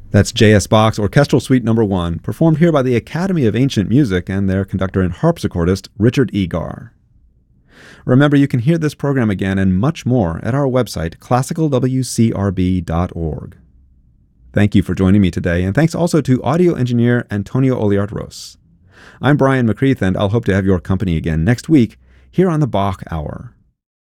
That's J.S. Bach's Orchestral Suite No. 1, performed here by the Academy of Ancient Music and their conductor and harpsichordist, Richard Egar. Remember, you can hear this program again and much more at our website, classicalwcrb.org. Thank you for joining me today, and thanks also to audio engineer Antonio Oliart-Ros. I'm Brian McCreath, and I'll hope to have your company again next week here on the Bach Hour.